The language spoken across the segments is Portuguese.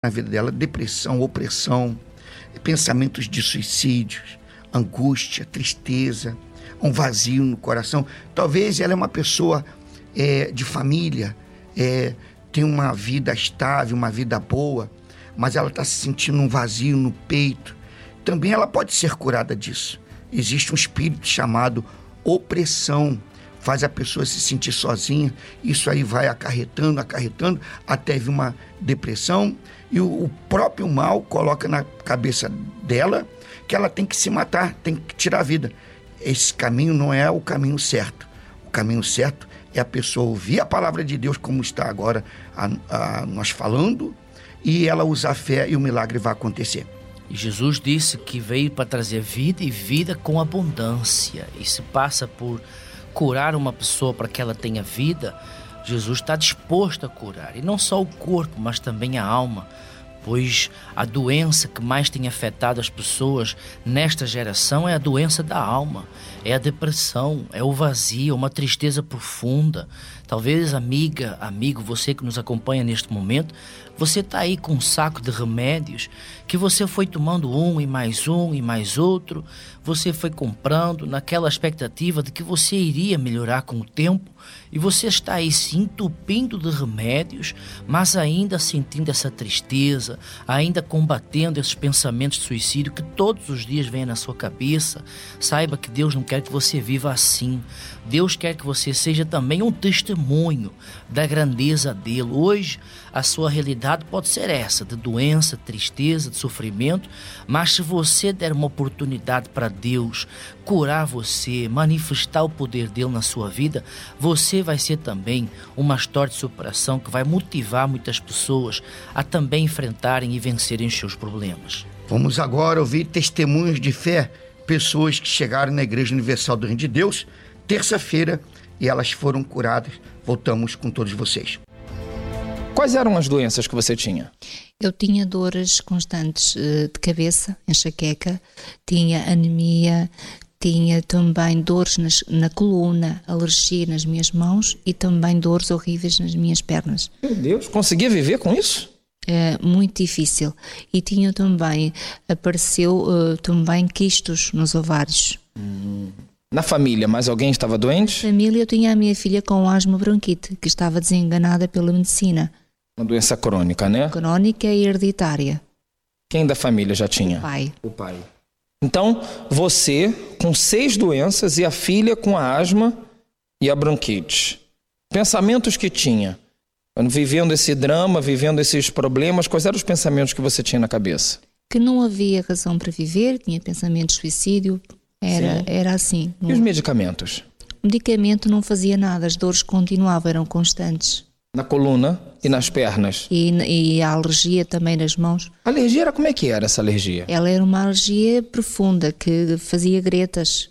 na vida dela depressão, opressão, pensamentos de suicídios, angústia, tristeza, um vazio no coração. Talvez ela é uma pessoa de família, tem uma vida estável, uma vida boa, mas ela está se sentindo um vazio no peito. Também ela pode ser curada disso. Existe um espírito chamado opressão, faz a pessoa se sentir sozinha. Isso aí vai acarretando, até vir uma depressão. E o próprio mal coloca na cabeça dela que ela tem que se matar, tem que tirar a vida. Esse caminho não é o caminho certo. O caminho certo é a pessoa ouvir a palavra de Deus, como está agora nós falando, e ela usar a fé e o milagre vai acontecer. E Jesus disse que veio para trazer vida e vida com abundância. E se passa por curar uma pessoa para que ela tenha vida, Jesus está disposto a curar. E não só o corpo, mas também a alma. Pois a doença que mais tem afetado as pessoas nesta geração é a doença da alma. É a depressão, é o vazio, uma tristeza profunda. Talvez, amiga, amigo, você que nos acompanha neste momento, você está aí com um saco de remédios que você foi tomando um e mais outro. Você foi comprando naquela expectativa de que você iria melhorar com o tempo. E você está aí se entupindo de remédios, mas ainda sentindo essa tristeza, ainda combatendo esses pensamentos de suicídio que todos os dias vêm na sua cabeça. Saiba que Deus não quer que você viva assim. Deus quer que você seja também um testemunho da grandeza dele. Hoje, a sua realidade pode ser essa, de doença, tristeza, de sofrimento, mas se você der uma oportunidade para Deus curar você, manifestar o poder dele na sua vida, você vai ser também uma história de superação que vai motivar muitas pessoas a também enfrentarem e vencerem os seus problemas. Vamos agora ouvir testemunhos de fé, pessoas que chegaram na Igreja Universal do Reino de Deus, terça-feira, e elas foram curadas. Voltamos com todos vocês. Quais eram as doenças que você tinha? Eu tinha dores constantes de cabeça, enxaqueca, tinha anemia, tinha também dores na coluna, alergia nas minhas mãos e também dores horríveis nas minhas pernas. Meu Deus, conseguia viver com isso? É muito difícil. E tinha também, apareceu também quistos nos ovários. Na família, mais alguém estava doente? Na família eu tinha a minha filha com asma bronquite, que estava desenganada pela medicina. Uma doença crônica, né? Crônica e hereditária. Quem da família já tinha? O pai. O pai. Então, você com 6 doenças e a filha com a asma e a bronquite. Pensamentos que tinha? Vivendo esse drama, vivendo esses problemas, quais eram os pensamentos que você tinha na cabeça? Que não havia razão para viver, tinha pensamento de suicídio, era assim. E os medicamentos? O medicamento não fazia nada, as dores continuavam, eram constantes. Na coluna e nas pernas? E a alergia também nas mãos. A alergia era, como é que era essa alergia? Ela era uma alergia profunda, que fazia gretas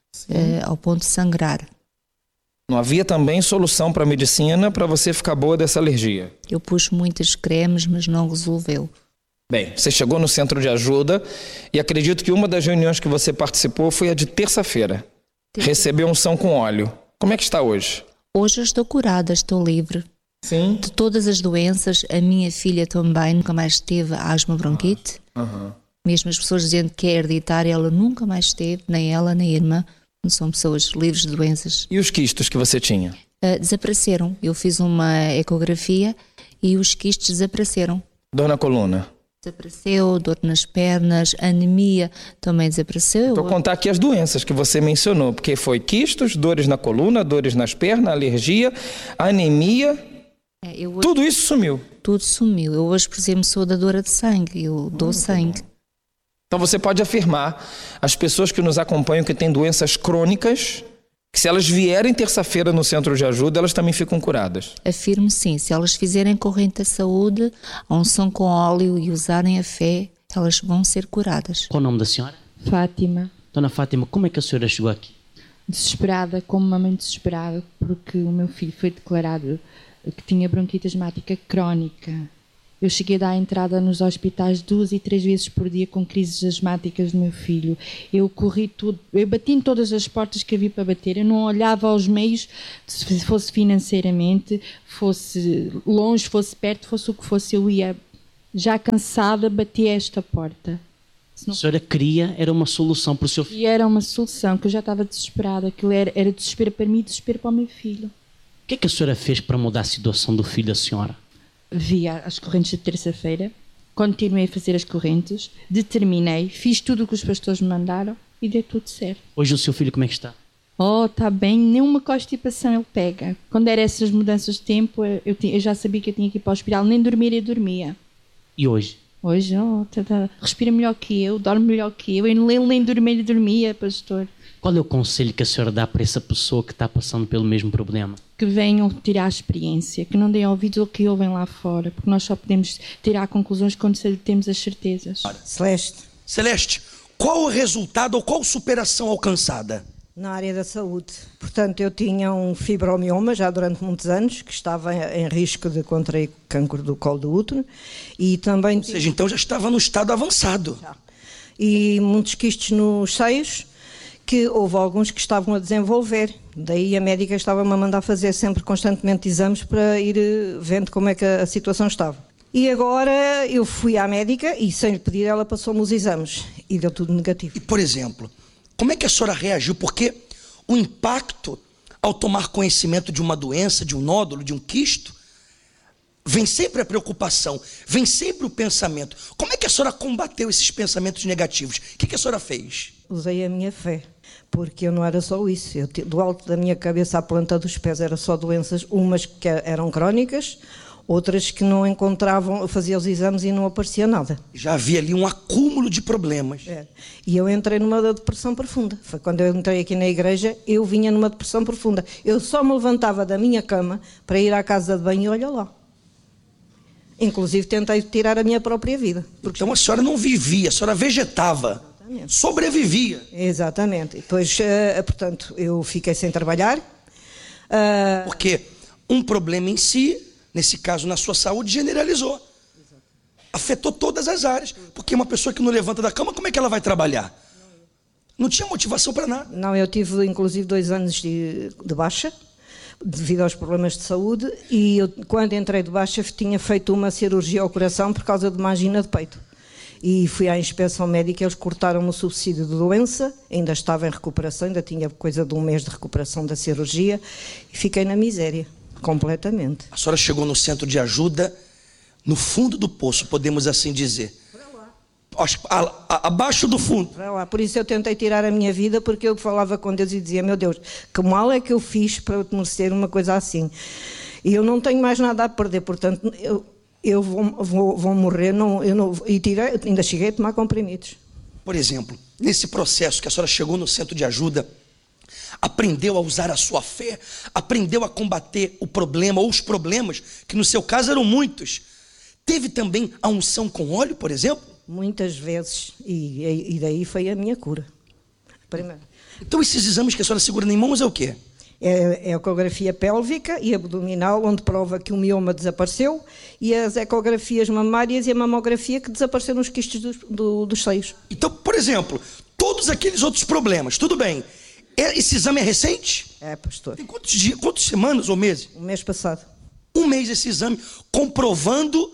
ao ponto de sangrar. Não havia também solução para a medicina para você ficar boa dessa alergia? Eu pus muitos cremes, mas não resolveu. Bem, você chegou no centro de ajuda e acredito que uma das reuniões que você participou foi a de terça-feira. Recebeu unção com óleo. Como é que está hoje? Hoje eu estou curada, estou livre. Sim. De todas as doenças, a minha filha também nunca mais teve asma bronquite. Mesmo as pessoas dizendo que é hereditária, ela nunca mais teve, nem ela, nem a irmã. São pessoas livres de doenças. E os quistos que você tinha? Desapareceram. Eu fiz uma ecografia e os quistos desapareceram. Dor na coluna? Desapareceu, dor nas pernas, anemia também desapareceu. Vou contar aqui as doenças que você mencionou, porque foi quistos, dores na coluna, dores nas pernas, alergia, anemia, tudo isso sumiu. Tudo sumiu. Eu hoje, por exemplo, sou dadora de sangue, eu dou sangue. Então você pode afirmar, as pessoas que nos acompanham que têm doenças crônicas, que se elas vierem terça-feira no centro de ajuda, elas também ficam curadas. Afirmo sim, se elas fizerem corrente da saúde, a unção com óleo e usarem a fé, elas vão ser curadas. Qual o nome da senhora? Fátima. Dona Fátima, como é que a senhora chegou aqui? Desesperada, como uma mãe desesperada, porque o meu filho foi declarado que tinha bronquite asmática crónica. Eu cheguei a dar entrada nos hospitais 2 e 3 vezes por dia com crises asmáticas do meu filho. Eu corri tudo, eu bati em todas as portas que havia para bater. Eu não olhava aos meios, se fosse financeiramente, fosse longe, fosse perto, fosse o que fosse, eu ia Já cansada, bati a esta porta. A senhora queria, era uma solução para o seu filho. E era uma solução, que eu já estava desesperada. Aquilo era desespero para mim e desespero para o meu filho. O que é que a senhora fez para mudar a situação do filho da senhora? Vi as correntes de terça-feira, continuei a fazer as correntes, determinei, fiz tudo o que os pastores me mandaram e deu tudo certo. Hoje o seu filho como é que está? Oh, está bem, nenhuma constipação ele pega. Quando eram essas mudanças de tempo, eu já sabia que eu tinha que ir para o hospital, nem dormir eu dormia. E hoje? Hoje, respira melhor que eu, dorme melhor que eu, ele nem dormir eu dormia, pastor. Qual é o conselho que a senhora dá para essa pessoa que está passando pelo mesmo problema? Que venham tirar a experiência, que não deem ouvidos ao que ouvem lá fora, porque nós só podemos tirar conclusões quando temos as certezas. Celeste, qual o resultado ou qual superação alcançada? Na área da saúde. Portanto, eu tinha um fibromioma já durante muitos anos, que estava em risco de contrair cancro do colo do útero. E também... Ou seja, então já estava no estado avançado. Já. E muitos quistes nos seios, que houve alguns que estavam a desenvolver. Daí a médica estava-me a mandar fazer sempre constantemente exames para ir vendo como é que a situação estava. E agora eu fui à médica e, sem lhe pedir, ela passou-me os exames e deu tudo negativo. E, por exemplo, como é que a senhora reagiu? Porque o impacto ao tomar conhecimento de uma doença, de um nódulo, de um quisto, vem sempre a preocupação, vem sempre o pensamento. Como é que a senhora combateu esses pensamentos negativos? O que a senhora fez? Usei a minha fé, porque eu não era só isso. Do alto da minha cabeça à planta dos pés era só doenças, umas que eram crónicas, outras que não encontravam, eu fazia os exames e não aparecia nada. Já havia ali um acúmulo de problemas. E eu entrei numa depressão profunda. Foi quando eu entrei aqui na igreja, eu vinha numa depressão profunda. Eu só me levantava da minha cama para ir à casa de banho e olha lá. Inclusive tentei tirar a minha própria vida. Então a senhora não vivia, a senhora vegetava. Exatamente. Sobrevivia. Exatamente. Depois, portanto, eu fiquei sem trabalhar. Porque um problema em si, nesse caso na sua saúde, generalizou. Afetou todas as áreas. Porque uma pessoa que não levanta da cama, como é que ela vai trabalhar? Não tinha motivação para nada. Não, eu tive inclusive 2 anos de baixa, devido aos problemas de saúde, e eu, quando entrei de baixa, tinha feito uma cirurgia ao coração por causa de uma angina de peito. E fui à inspeção médica, eles cortaram-me o subsídio de doença, ainda estava em recuperação, ainda tinha coisa de 1 mês de recuperação da cirurgia, e fiquei na miséria, completamente. A senhora chegou no centro de ajuda, no fundo do poço, podemos assim dizer. Abaixo do fundo. Por isso eu tentei tirar a minha vida, porque eu falava com Deus e dizia: meu Deus, que mal é que eu fiz para merecer uma coisa assim? E eu não tenho mais nada a perder, portanto eu vou morrer. Ainda cheguei a tomar comprimidos. Por exemplo, nesse processo que a senhora chegou no centro de ajuda, aprendeu a usar a sua fé, aprendeu a combater o problema ou os problemas, que no seu caso eram muitos. Teve também a unção com óleo, por exemplo? Muitas vezes, e daí foi a minha cura. Primeiro. Então esses exames que a senhora segura em mãos é o quê? É a ecografia pélvica e abdominal, onde prova que o mioma desapareceu, e as ecografias mamárias e a mamografia, que desapareceram os quistes dos seios. Então, por exemplo, todos aqueles outros problemas, tudo bem. Esse exame é recente? É, pastor. Tem quantas semanas ou meses? Um mês passado. 1 mês esse exame, comprovando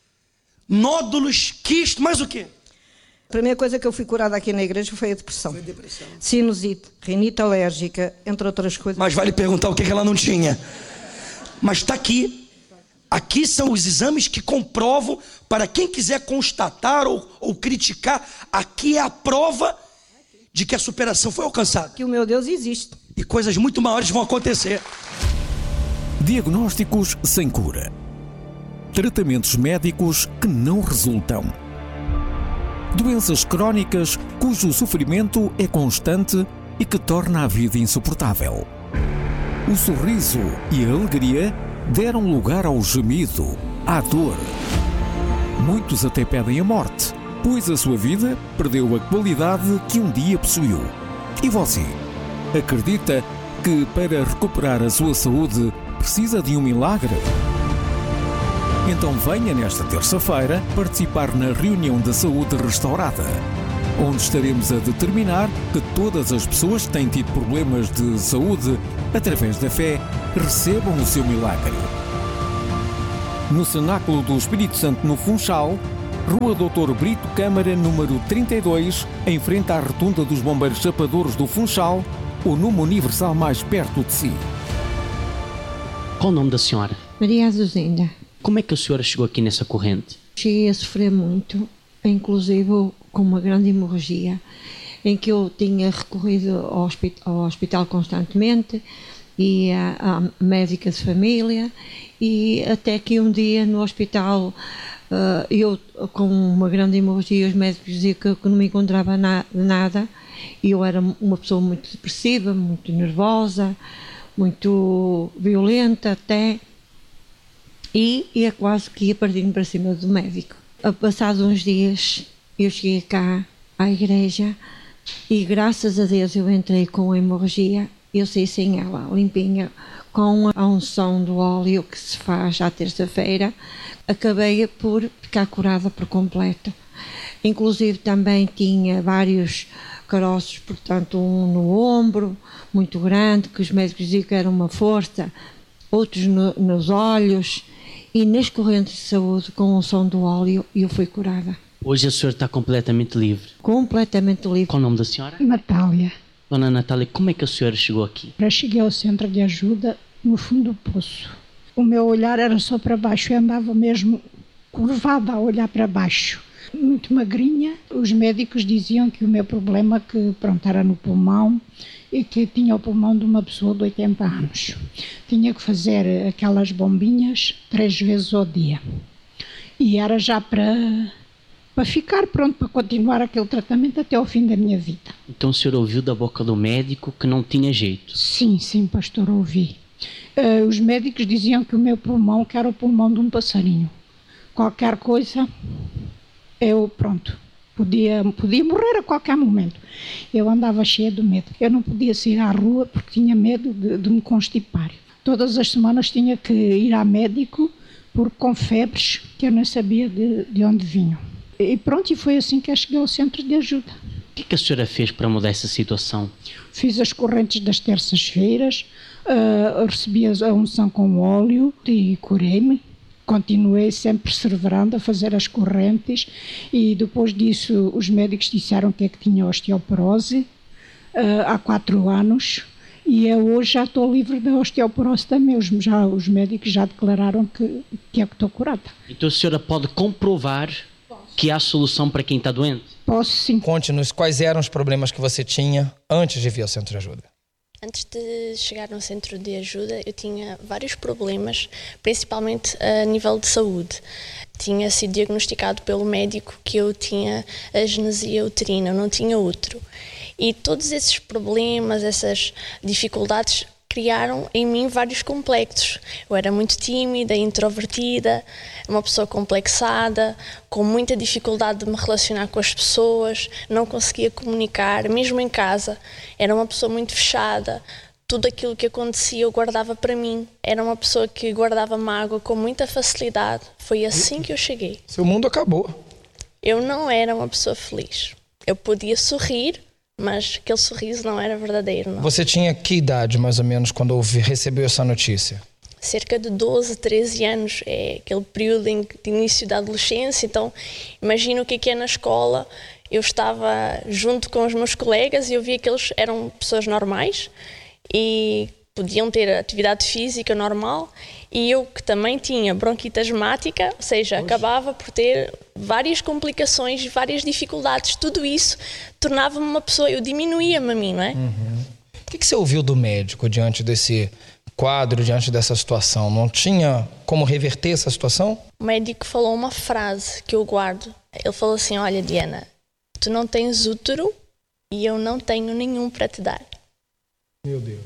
nódulos, quistes, mais o quê? A primeira coisa que eu fui curada aqui na igreja foi a depressão. Sinusite, rinite alérgica, entre outras coisas. Mas vale perguntar o que ela não tinha. Mas está aqui. Aqui são os exames que comprovam, para quem quiser constatar ou criticar, aqui é a prova de que a superação foi alcançada. Que o meu Deus existe. E coisas muito maiores vão acontecer. Diagnósticos sem cura. Tratamentos médicos que não resultam. Doenças crónicas cujo sofrimento é constante e que torna a vida insuportável. O sorriso e a alegria deram lugar ao gemido, à dor. Muitos até pedem a morte, pois a sua vida perdeu a qualidade que um dia possuiu. E você? Acredita que para recuperar a sua saúde precisa de um milagre? Então venha nesta terça-feira participar na reunião da saúde restaurada, onde estaremos a determinar que todas as pessoas que têm tido problemas de saúde, através da fé, recebam o seu milagre. no Cenáculo do Espírito Santo, no Funchal, Rua Doutor Brito Câmara, número 32, em frente à Rotunda dos Bombeiros Chapadores do Funchal, ou numa Universal mais perto de si. Qual o nome da senhora? Maria Azuzinha. Como é que a senhora chegou aqui nessa corrente? Cheguei a sofrer muito, inclusive com uma grande hemorragia, em que eu tinha recorrido ao hospital constantemente, e à médica de família, e até que um dia no hospital, eu com uma grande hemorragia, os médicos diziam que eu não me encontrava nada, e eu era uma pessoa muito depressiva, muito nervosa, muito violenta até, e ia quase que ia partindo para cima do médico. Passados uns dias, eu cheguei cá à igreja, e graças a Deus eu entrei com a hemorragia. Eu saí sem ela, limpinha, com a unção do óleo que se faz à terça-feira. Acabei por ficar curada por completo. Inclusive também tinha vários caroços, portanto um no ombro, muito grande, que os médicos diziam que era uma força, outros nos olhos, e nas correntes de saúde, com a unção do óleo, eu fui curada. Hoje a senhora está completamente livre? Completamente livre. Qual o nome da senhora? Natália. Dona Natália, como é que a senhora chegou aqui? Eu cheguei ao centro de ajuda no fundo do poço. O meu olhar era só para baixo, eu andava mesmo curvada a olhar para baixo. Muito magrinha. Os médicos diziam que o meu problema era no pulmão, e que tinha o pulmão de uma pessoa de 80 anos. Tinha que fazer aquelas bombinhas 3 vezes ao dia. E era já para ficar pronto para continuar aquele tratamento até ao fim da minha vida. Então o senhor ouviu da boca do médico que não tinha jeito? Sim, pastor, ouvi. Os médicos diziam que o meu pulmão que era o pulmão de um passarinho. Qualquer coisa, eu podia morrer a qualquer momento. Eu andava cheia de medo. Eu não podia sair à rua porque tinha medo de me constipar. Todas as semanas tinha que ir ao médico com febres que eu não sabia de onde vinham. E foi assim que eu cheguei ao centro de ajuda. O que a senhora fez para mudar essa situação? Fiz as correntes das terças-feiras, recebi a unção com óleo e curei-me. Continuei sempre perseverando a fazer as correntes, e depois disso os médicos disseram que tinha osteoporose há 4 anos, e eu hoje já estou livre da osteoporose também. Os médicos já declararam que estou curada. Então a senhora pode comprovar que há solução para quem está doente? Posso, sim. Conte-nos quais eram os problemas que você tinha antes de vir ao centro de ajuda. Antes de chegar no centro de ajuda, eu tinha vários problemas, principalmente a nível de saúde. Tinha sido diagnosticado pelo médico que eu tinha agenesia uterina, eu não tinha útero. E todos esses problemas, essas dificuldades, criaram em mim vários complexos. Eu era muito tímida, introvertida, uma pessoa complexada, com muita dificuldade de me relacionar com as pessoas, não conseguia comunicar, mesmo em casa. Era uma pessoa muito fechada, tudo aquilo que acontecia eu guardava para mim. Era uma pessoa que guardava mágoa com muita facilidade. Foi assim que eu cheguei. Seu mundo acabou. Eu não era uma pessoa feliz. Eu podia sorrir, mas aquele sorriso não era verdadeiro. Não. Você tinha que idade, mais ou menos, quando recebeu essa notícia? Cerca de 12, 13 anos. É aquele período de início da adolescência. Então, imagino o que é na escola. Eu estava junto com os meus colegas e eu via que eles eram pessoas normais e podiam ter atividade física normal. E eu, que também tinha bronquite asmática, ou seja, acabava por ter várias complicações, várias dificuldades. Tudo isso tornava-me uma pessoa, eu diminuía-me a mim, não é? Uhum. O que você ouviu do médico diante desse quadro, diante dessa situação? Não tinha como reverter essa situação? O médico falou uma frase que eu guardo. Ele falou assim: olha, Diana, tu não tens útero e eu não tenho nenhum para te dar. Meu Deus.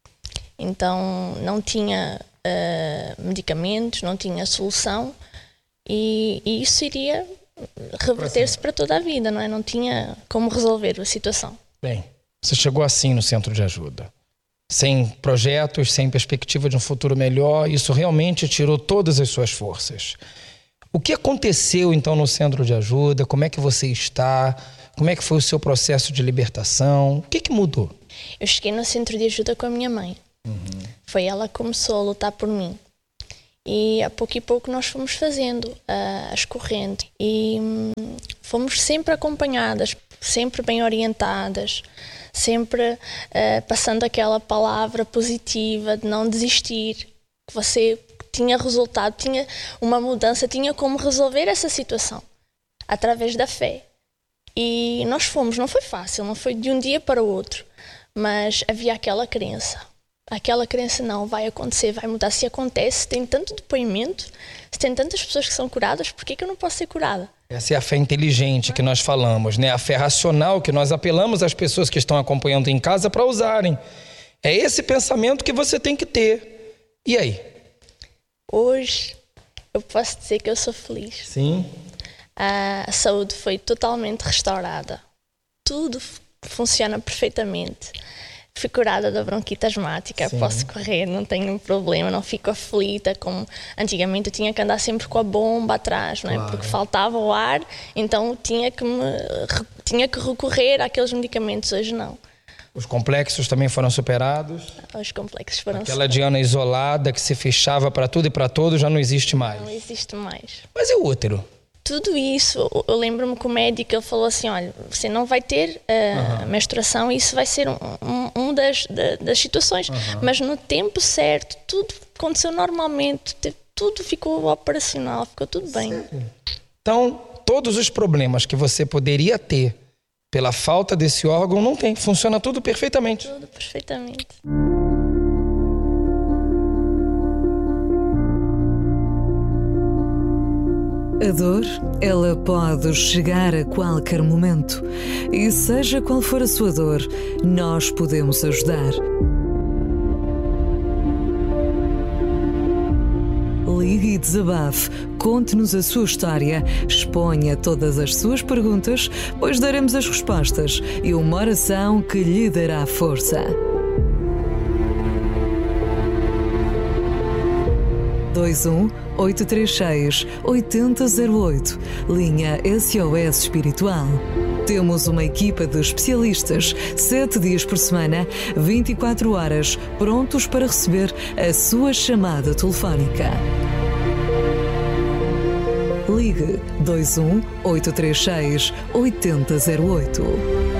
Então não tinha medicamentos, não tinha solução, e isso iria reverter-se para toda a vida, não é? Não tinha como resolver a situação. Bem, você chegou assim no centro de ajuda, sem projetos, sem perspectiva de um futuro melhor. Isso realmente tirou todas as suas forças. O que aconteceu então no centro de ajuda? Como é que você está? Como é que foi o seu processo de libertação? O que mudou? Eu cheguei no centro de ajuda com a minha mãe. Foi ela que começou a lutar por mim. E a pouco nós fomos fazendo as correntes e fomos sempre acompanhadas, sempre bem orientadas, sempre passando aquela palavra positiva de não desistir, que você tinha resultado, tinha uma mudança, tinha como resolver essa situação através da fé. E nós fomos, não foi fácil, não foi de um dia para o outro, mas havia aquela crença não, vai acontecer, vai mudar. Se acontece, se tem tanto depoimento, se tem tantas pessoas que são curadas, por que eu não posso ser curada? Essa é a fé inteligente que nós falamos, né? A fé racional que nós apelamos às pessoas que estão acompanhando em casa para usarem. É esse pensamento que você tem que ter. E aí? Hoje, eu posso dizer que eu sou feliz. Sim. A saúde foi totalmente restaurada. Tudo funciona perfeitamente. Fui curada da bronquite asmática, sim. Posso correr, não tenho problema, não fico aflita, como antigamente eu tinha que andar sempre com a bomba atrás, não é? Claro. Porque faltava o ar, então tinha que recorrer àqueles medicamentos. Hoje não. Os complexos também foram superados? Os complexos foram superados. Aquela Diana isolada que se fechava para tudo e para todos já não existe mais? Não existe mais. Mas e o útero? Tudo isso, eu lembro-me que o médico ele falou assim, olha, você não vai ter menstruação, isso vai ser um das situações, mas no tempo certo, tudo aconteceu normalmente, tudo ficou operacional, ficou tudo bem. Sério? Então, todos os problemas que você poderia ter pela falta desse órgão não tem, funciona tudo perfeitamente. Tudo perfeitamente. A dor, ela pode chegar a qualquer momento. E seja qual for a sua dor, nós podemos ajudar. Ligue e desabafe, conte-nos a sua história, exponha todas as suas perguntas, pois daremos as respostas e uma oração que lhe dará força. 21-836-8008, linha SOS Espiritual. Temos uma equipa de especialistas, 7 dias por semana, 24 horas, prontos para receber a sua chamada telefónica. Ligue 21-836-8008.